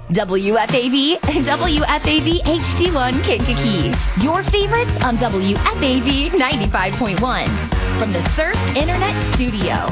WFAV, WFAV HD1 Kankakee. Your favorites on WFAV 95.1 from the Surf Internet Studio.